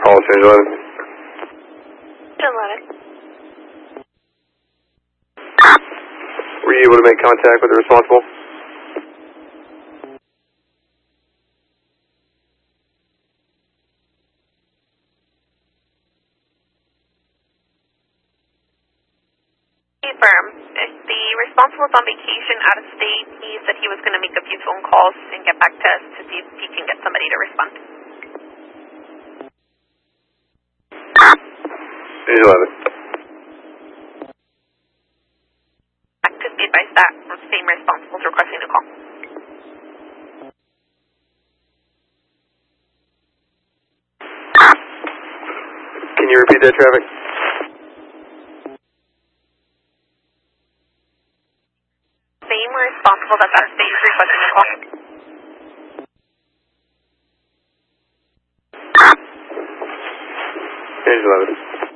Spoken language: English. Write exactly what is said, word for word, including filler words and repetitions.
call, Stage eleven. eleven. Were you able to make contact with the responsible? Firm. If the responsible is on vacation out of state, he said he was going to make a few phone calls and get back to us to see if he can get somebody to respond. Stage eleven. Just be advised that same responsible is requesting a call. Can you repeat that, traffic? Same responsible that's out of state is requesting a call. Stage eleven.